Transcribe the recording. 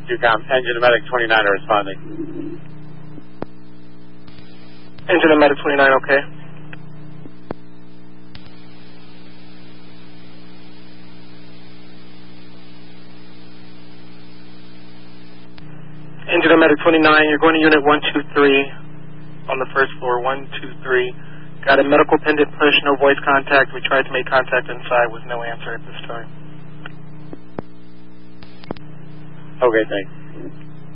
QCOM, engine and medic 29 are responding. Engine and medic 29, okay. Engine and medic 29, you're going to unit 123 on the first floor, 123. Got a medical pendant push, no voice contact. We tried to make contact inside with no answer at this time. Okay, thanks.